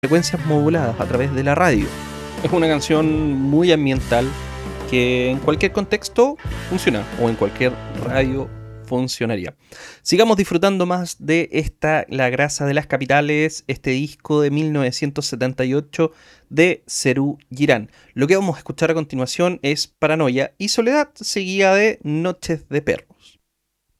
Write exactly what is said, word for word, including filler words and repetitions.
frecuencias moduladas a través de la radio. Es una canción muy ambiental que en cualquier contexto funciona, o en cualquier radio funcionaría. Sigamos disfrutando más de esta La grasa de las capitales, este disco de mil novecientos setenta y ocho de Serú Girán. Lo que vamos a escuchar a continuación es Paranoia y Soledad, seguida de Noches de Perro.